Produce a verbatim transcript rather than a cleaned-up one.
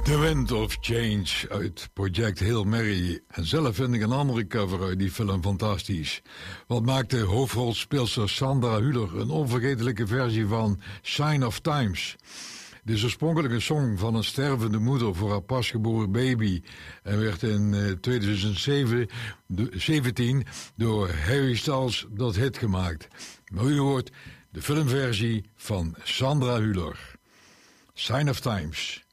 The Wind of Change uit Project Hail Mary. En zelf vind ik een andere cover uit die film fantastisch. Wat maakt de hoofdrolspeelster Sandra Hüller een onvergetelijke versie van Sign of Times. Dit is oorspronkelijk een song van een stervende moeder voor haar pasgeboren baby. En werd in tweeduizend zeventien door Harry Styles tot hit gemaakt. Maar u hoort de filmversie van Sandra Hüller. Sign of Times.